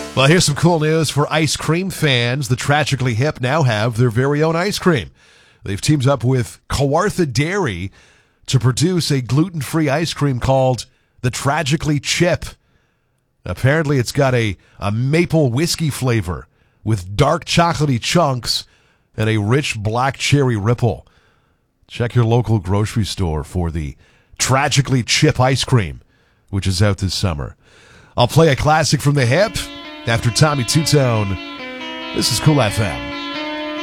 Well, here's some cool news for ice cream fans. The Tragically Hip now have their very own ice cream. They've teamed up with Kawartha Dairy to produce a gluten-free ice cream called the Tragically Chip. Apparently, it's got a maple whiskey flavor with dark chocolatey chunks and a rich black cherry ripple. Check your local grocery store for the Tragically Chip ice cream, which is out this summer. I'll play a classic from the hip after Tommy Tutone. This is Cool FM.